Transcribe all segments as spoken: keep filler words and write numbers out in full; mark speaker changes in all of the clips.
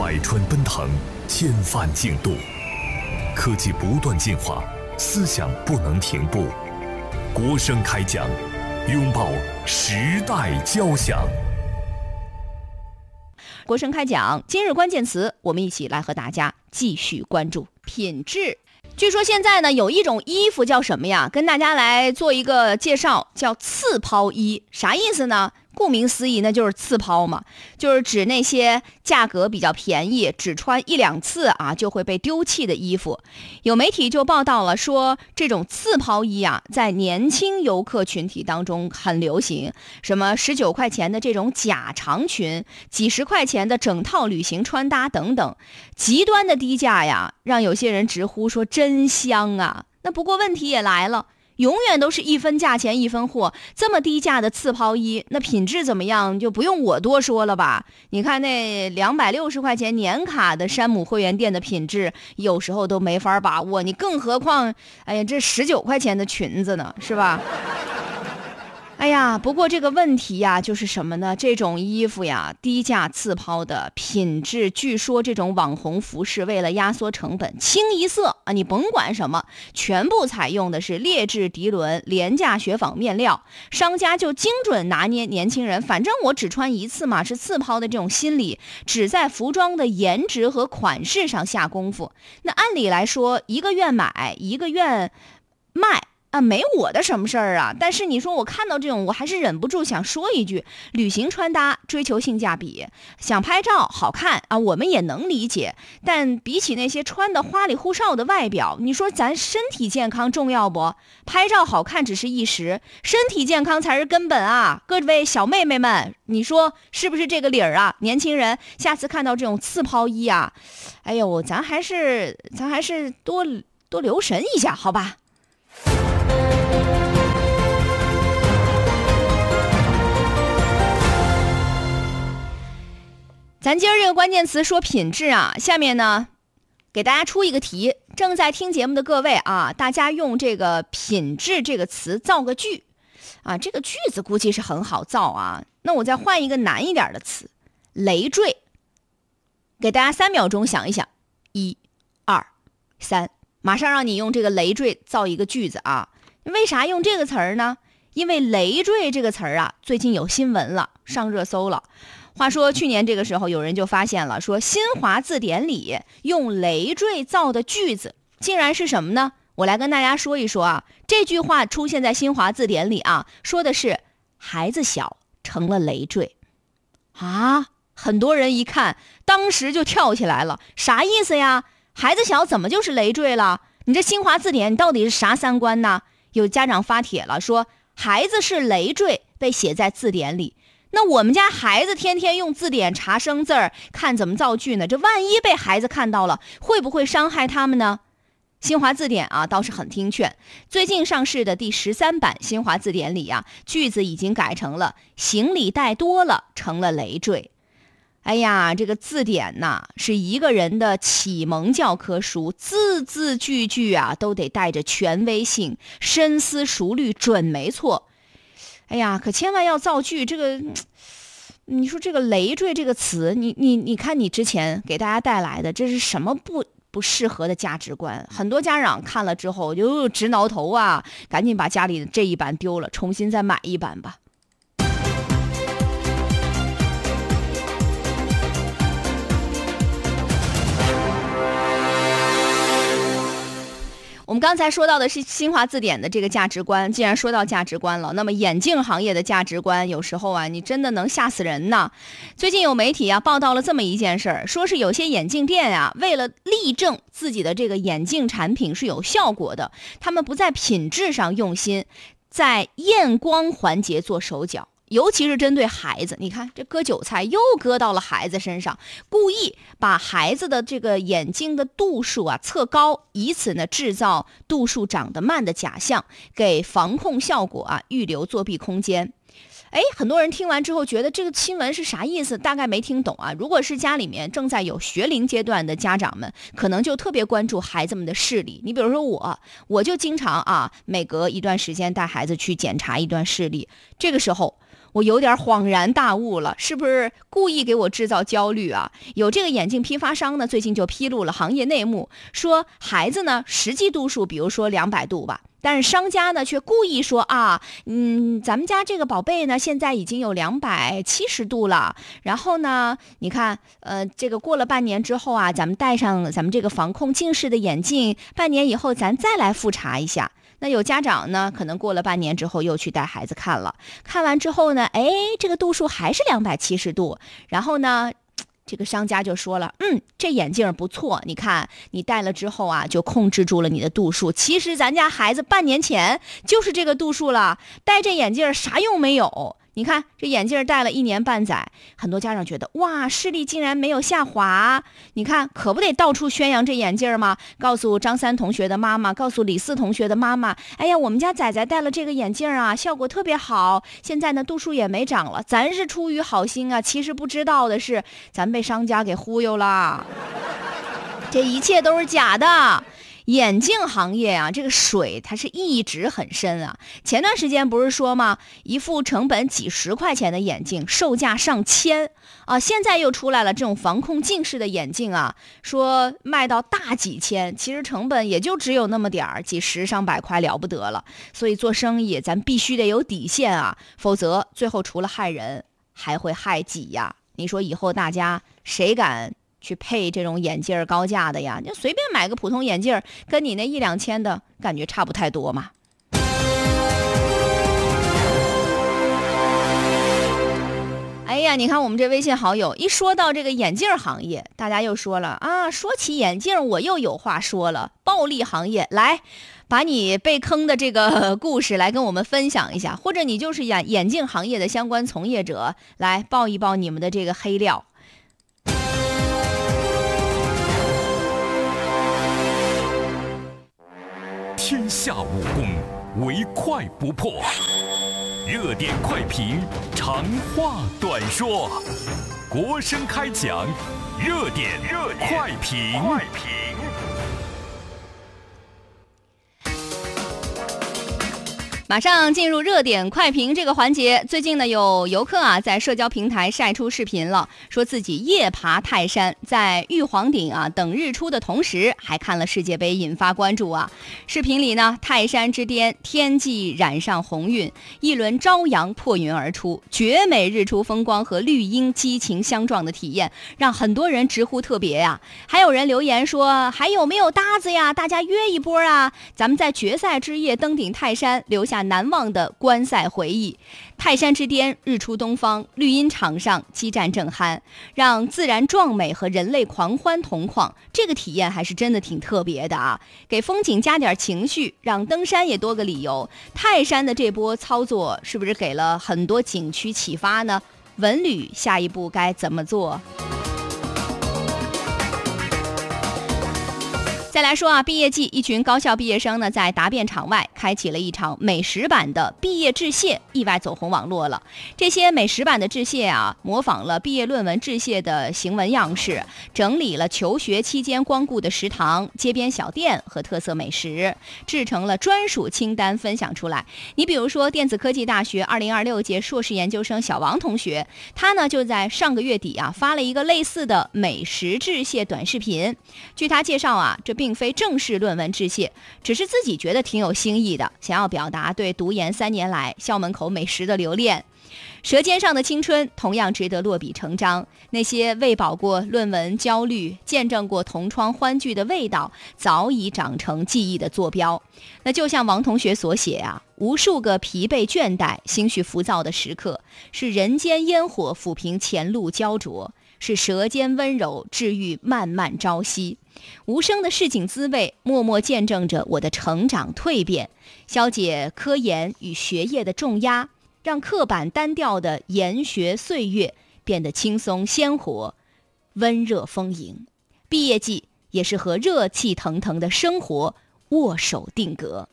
Speaker 1: 百川奔腾，千帆竞渡，科技不断进化，思想不能停步。国声开讲，拥抱时代交响。
Speaker 2: 国声开讲，今日关键词，我们一起来和大家继续关注品质。据说现在呢，有一种衣服叫什么呀？跟大家来做一个介绍，叫刺抛衣。啥意思呢？顾名思义，那就是刺抛嘛，就是指那些价格比较便宜，只穿一两次啊就会被丢弃的衣服。有媒体就报道了说，这种刺抛衣啊，在年轻游客群体当中很流行，什么十九块钱的这种假长裙，几十块钱的整套旅行穿搭等等，极端的低价呀，让有些人直呼说真香啊。那不过问题也来了。永远都是一分价钱一分货，这么低价的刺抛衣，那品质怎么样就不用我多说了吧？你看那两百六十块钱年卡的山姆会员店的品质，有时候都没法把握，你更何况，哎呀，这十九块钱的裙子呢，是吧？哎呀，不过这个问题呀，就是什么呢？这种衣服呀，低价刺抛的品质，据说这种网红服饰为了压缩成本，清一色啊，你甭管什么，全部采用的是劣质涤纶、廉价雪纺面料，商家就精准拿捏年轻人，反正我只穿一次嘛，是刺抛的这种心理，只在服装的颜值和款式上下功夫。那按理来说，一个愿买，一个愿卖。啊，没我的什么事儿啊！但是你说我看到这种，我还是忍不住想说一句：旅行穿搭追求性价比，想拍照好看啊，我们也能理解。但比起那些穿的花里胡哨的外表，你说咱身体健康重要不？拍照好看只是一时，身体健康才是根本啊！各位小妹妹们，你说是不是这个理儿啊？年轻人，下次看到这种刺抛衣啊，哎呦，咱还是咱还是多多留神一下，好吧？咱今儿这个关键词说品质啊，下面呢给大家出一个题，正在听节目的各位啊，大家用这个品质这个词造个句啊，这个句子估计是很好造啊，那我再换一个难一点的词，累赘。给大家三秒钟想一想，一、二、三，马上让你用这个累赘造一个句子啊。为啥用这个词儿呢？因为累赘这个词儿啊，最近有新闻了，上热搜了。话说去年这个时候，有人就发现了，说新华字典里用累赘造的句子竟然是什么呢？我来跟大家说一说啊。这句话出现在新华字典里啊，说的是孩子小成了累赘啊。很多人一看，当时就跳起来了，啥意思呀？孩子小怎么就是累赘了？你这新华字典你到底是啥三观呢？有家长发帖了，说孩子是累赘被写在字典里。那我们家孩子天天用字典查生字儿，看怎么造句呢？这万一被孩子看到了，会不会伤害他们呢？新华字典啊，倒是很听劝。最近上市的第十三版新华字典里啊，句子已经改成了行李带多了成了累赘。哎呀，这个字典呐，是一个人的启蒙教科书，字字句句啊，都得带着权威性，深思熟虑，准没错。哎呀，可千万要造句，这个，你说这个累赘这个词，你你你看你之前给大家带来的，这是什么不不适合的价值观？很多家长看了之后就直挠头啊，赶紧把家里的这一版丢了，重新再买一版吧。我们刚才说到的是新华字典的这个价值观，既然说到价值观了，那么眼镜行业的价值观有时候啊，你真的能吓死人呢。最近有媒体啊报道了这么一件事儿，说是有些眼镜店啊，为了力证自己的这个眼镜产品是有效果的，他们不在品质上用心，在验光环节做手脚。尤其是针对孩子，你看这割韭菜又割到了孩子身上，故意把孩子的这个眼睛的度数啊测高，以此呢制造度数长得慢的假象，给防控效果啊预留作弊空间。哎，很多人听完之后觉得这个新闻是啥意思，大概没听懂啊。如果是家里面正在有学龄阶段的家长们，可能就特别关注孩子们的视力。你比如说我，我就经常啊，每隔一段时间带孩子去检查一段视力。这个时候， 我有点恍然大悟了，是不是故意给我制造焦虑啊？有这个眼镜批发商呢，最近就披露了行业内幕，说孩子呢实际度数，比如说两百度吧，但是商家呢却故意说啊，嗯，咱们家这个宝贝呢现在已经有两百七十度了，然后呢，你看，呃，这个过了半年之后啊，咱们戴上咱们这个防控近视的眼镜，半年以后咱再来复查一下。那有家长呢，可能过了半年之后又去带孩子看了，看完之后呢，哎，这个度数还是两百七十度，然后呢，这个商家就说了，嗯，这眼镜不错，你看你戴了之后啊，就控制住了你的度数。其实咱家孩子半年前就是这个度数了，戴这眼镜啥用没有。你看这眼镜戴了一年半载，很多家长觉得哇，视力竟然没有下滑，你看可不得到处宣扬这眼镜吗？告诉张三同学的妈妈，告诉李四同学的妈妈，哎呀，我们家仔仔戴了这个眼镜啊，效果特别好，现在呢度数也没长了。咱是出于好心啊，其实不知道的是咱被商家给忽悠了，这一切都是假的。眼镜行业啊，这个水它是一直很深啊。前段时间不是说吗，一副成本几十块钱的眼镜售价上千啊，现在又出来了这种防控近视的眼镜啊，说卖到大几千，其实成本也就只有那么点儿，几十上百块了不得了。所以做生意咱必须得有底线啊，否则最后除了害人还会害己呀。你说以后大家谁敢去配这种眼镜高价的呀？就随便买个普通眼镜，跟你那一两千的感觉差不太多嘛。哎呀，你看我们这微信好友一说到这个眼镜行业，大家又说了啊，说起眼镜我又有话说了，暴利行业，来把你被坑的这个故事来跟我们分享一下，或者你就是眼眼镜行业的相关从业者，来爆一爆你们的这个黑料。
Speaker 1: 天下武功，唯快不破。热点快评，长话短说。国声开讲，热点热点快评。快评。
Speaker 2: 马上进入热点快评这个环节。最近呢，有游客啊在社交平台晒出视频了，说自己夜爬泰山，在玉皇顶啊等日出的同时，还看了世界杯，引发关注啊。视频里呢，泰山之巅天际染上红晕，一轮朝阳破云而出，绝美日出风光和绿荫激情相撞的体验，让很多人直呼特别呀、啊。还有人留言说，还有没有搭子呀？大家约一波啊！咱们在决赛之夜登顶泰山，留下难忘的观赛回忆。泰山之巅日出东方，绿茵场上激战正酣，让自然壮美和人类狂欢同框，这个体验还是真的挺特别的啊！给风景加点情绪，让登山也多个理由。泰山的这波操作是不是给了很多景区启发呢？文旅下一步该怎么做？再来说啊，毕业季，一群高校毕业生呢，在答辩场外开启了一场美食版的毕业致谢，意外走红网络了。这些美食版的致谢啊，模仿了毕业论文致谢的行文样式，整理了求学期间光顾的食堂、街边小店和特色美食，制成了专属清单分享出来。你比如说，电子科技大学二零二六届硕士研究生小王同学，他呢就在上个月底啊发了一个类似的美食致谢短视频。据他介绍啊，这并非正式论文致谢，只是自己觉得挺有新意的，想要表达对读研三年来校门口美食的留恋。舌尖上的青春同样值得落笔成章，那些喂饱过论文焦虑、见证过同窗欢聚的味道，早已长成记忆的坐标。那就像王同学所写啊，无数个疲惫倦怠、心绪浮躁的时刻，是人间烟火抚平前路焦灼，是舌尖温柔治愈漫漫朝夕。无声的市井滋味，默默见证着我的成长蜕变，消解科研与学业的重压，让刻板单调的研学岁月变得轻松鲜活、温热丰盈。毕业季也是和热气腾腾的生活握手定格。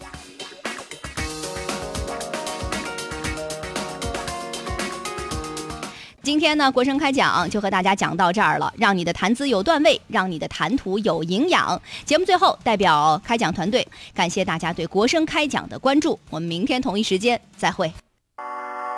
Speaker 2: 今天呢，国声开讲就和大家讲到这儿了，让你的谈资有段位，让你的谈吐有营养。节目最后，代表开讲团队感谢大家对国声开讲的关注，我们明天同一时间再会。